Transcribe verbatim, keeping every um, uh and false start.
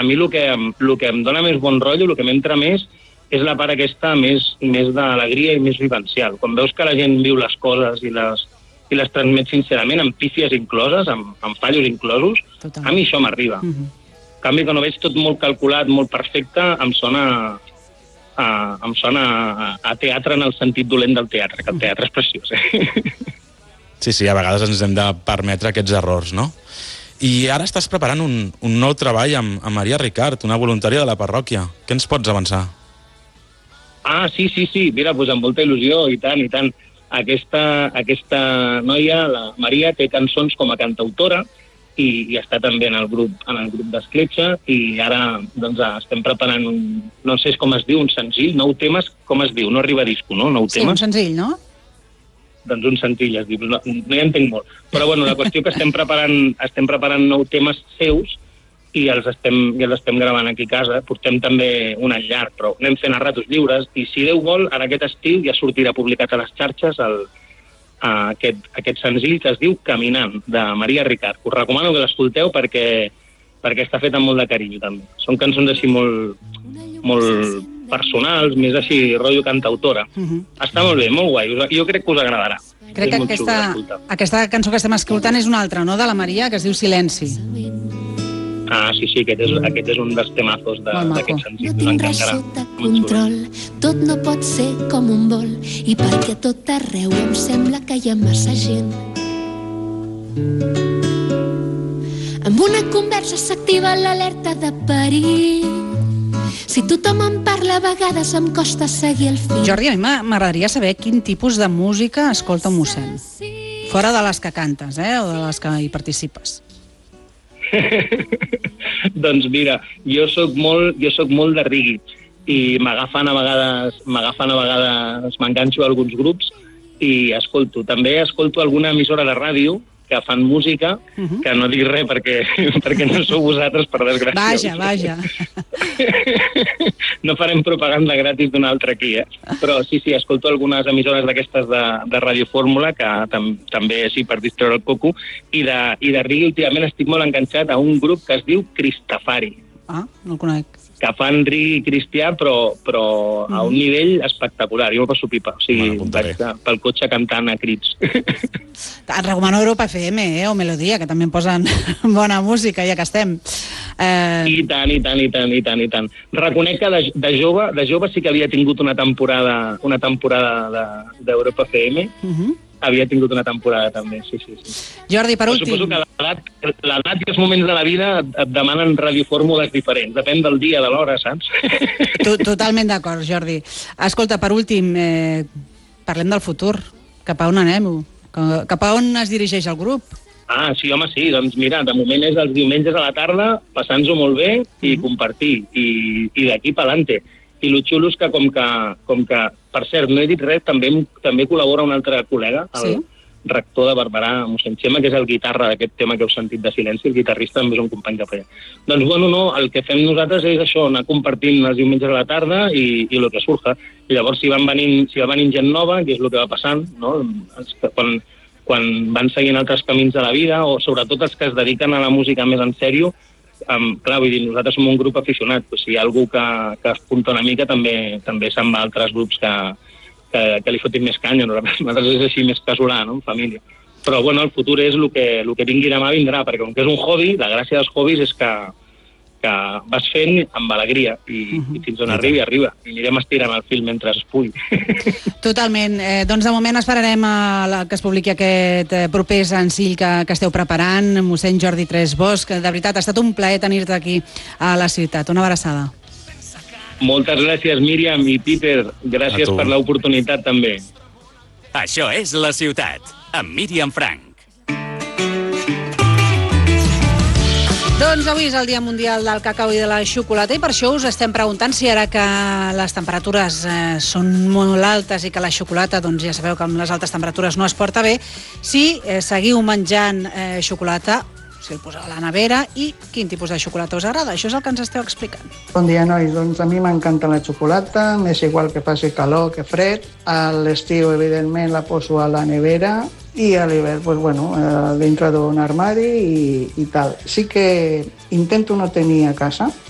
a mi el que, el que em dona més bon rotllo, el que m'entra més, és la part aquesta més, més d'alegria i més vivencial. Quan veus que la gent viu les coses i les, i les transmet sincerament, amb pífies incloses, amb, amb fallos inclosos, Total. A mi això m'arriba. Uh-huh. En canvi, quan ho veig tot molt calculat, molt perfecte, em sona, a, em sona a, a teatre en el sentit dolent del teatre, que el teatre és preciós. Eh? Sí, sí, a vegades ens hem de permetre aquests errors, no? I ara estàs preparant un, un nou treball amb, amb Maria Ricart, una voluntària de la parròquia. Què ens pots avançar? Ah, sí, sí, sí, mira, doncs amb molta il·lusió, i tant, i tant. Aquesta, aquesta noia, la Maria, té cançons com a cantautora i, i està també en el grup en el grup d'Escletxa, i ara doncs, estem preparant un, no sé com es diu, un senzill, nou temes, com es diu? No arriba a disco, no? Nou sí, temes? Un senzill, no? Doncs un senzill, es diu. No, no hi entenc molt. Però bueno, la qüestió que estem preparant, estem preparant nou temes seus i els estem, i els estem gravant aquí a casa. Portem també un any llarg, però anem fent a ratos lliures, i si Déu vol, en aquest estiu ja sortirà publicat a les xarxes el, a aquest, aquest senzill que es diu Caminant, de Maria Ricart. Us recomano que l'escolteu perquè, perquè està fet amb molt de carinyo, també. Són cançons així molt, molt personals, més així, rotllo cantautora. Uh-huh. Està molt bé, molt guai. Jo crec que us agradarà. Crec que aquesta, aquesta cançó que estem escoltant és una altra, no?, de la Maria, que es diu Silenci. Ah, sí, sí, aquest és, aquest és un dels temazos d'aquest sentit. No tinc res sota control, tot no pot ser com un vol, i perquè a tot arreu em sembla que hi ha massa gent. Amb una conversa s'activa l'alerta de perill. Si tothom en parla, a vegades em costa seguir el fil. Jordi, a mi m'agradaria saber quin tipus de música escolta un mossèn. Fora de les que cantes, eh, o de les que hi participes. Doncs mira, jo soc molt, jo soc molt de reggae i m'agafen a vegades, m'agafen a vegades, m'enganxo a alguns grups i escolto. També escolto alguna emissora de ràdio que fan música, uh-huh. que no dic res perquè, perquè no sou vosaltres, per desgràcia. Vaja, vaja. No farem propaganda gratis d'un altre aquí, eh? Però sí, sí, escolto algunes emissores d'aquestes de, de Radio Fórmula, que tam, també sí per distreure el coco, i de, i de reggae últimament estic molt enganxat a un grup que es diu Cristafari. Ah, no el conec. Que fan reggae cristià, però, però mm. a un nivell espectacular. Jo m'ho passo pipa. O sigui, vaig pel cotxe cantant a crits. Et recomano Europa F M, eh, o Melodia, que també em posen bona música, ja que estem. Eh... I tant, i tant, i tant, i tant, i tant. Reconec que de, de, jove, de jove sí que havia tingut una temporada, una temporada d'Europa F M. Uh-huh. Havia tingut una temporada també, sí, sí, sí. Jordi, per últim... Suposo que l'edat i els moments de la vida et demanen radiofórmules diferents. Depèn del dia, de l'hora, saps? Totalment d'acord, Jordi. Escolta, per últim, eh, parlem del futur. Cap a on anem? Cap a on es dirigeix el grup? Ah, sí, home, sí. Doncs mira, de moment és els diumenges a la tarda, passant-nos-ho molt bé i mm-hmm. compartir. I, i d'aquí pa'lante. I el xulo és que com, que, com que, per cert, no he dit res, també, també col·labora un altre col·lega, el sí? rector de Barberà, mossèn Xema, que és el guitarra d'aquest tema que heu sentit de Silenci, el guitarrista també és un company que feia. Doncs, bueno, no, el que fem nosaltres és això, anar compartint els diumenges a la tarda i, i el que surja. I llavors, si van venint, si va venint gent nova, que és el que va passant, no? quan, quan van seguint altres camins de la vida, o sobretot els que es dediquen a la música més en sèrio, Um, clar, vull dir, nosaltres som un grup aficionat, però si hi ha algú que, que es punta una mica també també se'n va a altres grups que, que, que li fotin més canya. Nosaltres és així més casolà, no?, en família. Però bueno, el futur és el que, el que vingui demà vindrà, perquè com que és un hobby, la gràcia dels hobbies és que, que vas fent amb alegria i, uh-huh. i fins on arribi, arriba. I anirem estirant el fil mentre es pugui. Totalment. Eh, doncs de moment esperarem a la, que es publiqui aquest eh, proper senzill que, que esteu preparant, mossèn Jordi Tres Bosch. De veritat, ha estat un plaer tenir-te aquí a la ciutat. Una abraçada. Moltes gràcies, Míriam i Peter. Gràcies per l'oportunitat també. Això és La Ciutat, amb Míriam Frank. Doncs avui és el Dia Mundial del Cacau i de la Xocolata i per això us estem preguntant si ara que les temperatures eh, són molt altes i que la xocolata, doncs ja sabeu que amb les altes temperatures no es porta bé, si eh, seguiu menjant eh, xocolata, si el poseu a la nevera i quin tipus de xocolata us agrada. Això és el que ens esteu explicant. Bon dia, nois. Doncs a mi m'encanta la xocolata, m'és igual que faci calor que fred. A l'estiu, evidentment, la poso a la nevera i a l'hivern, pues, bueno, eh, dintre d'un armari i, i tal. Sí que intento no tenir a casa